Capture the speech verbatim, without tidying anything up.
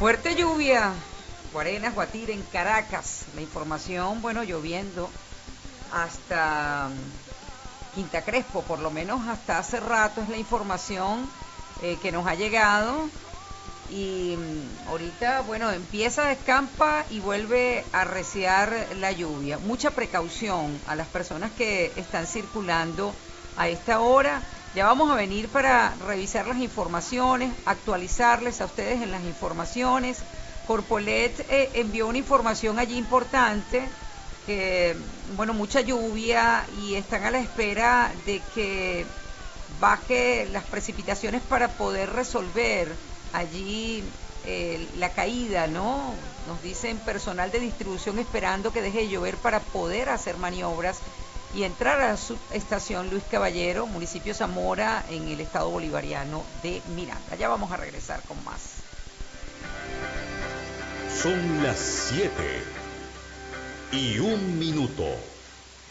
Fuerte lluvia, Guarenas, Guatire, en Caracas. La información, bueno, lloviendo hasta Quinta Crespo, por lo menos hasta hace rato es la información eh, que nos ha llegado. Y mm, ahorita, bueno, empieza, descampa y vuelve a arreciar la lluvia. Mucha precaución a las personas que están circulando a esta hora. Ya vamos a venir para revisar las informaciones, actualizarles a ustedes en las informaciones. Corpolet eh, envió una información allí importante, que, bueno, mucha lluvia y están a la espera de que baje las precipitaciones para poder resolver allí eh, la caída, ¿no? Nos dicen personal de distribución esperando que deje de llover para poder hacer maniobras y entrar a la subestación Luis Caballero, municipio Zamora, en el estado bolivariano de Miranda. Ya vamos a regresar con más. Son las siete y un minuto.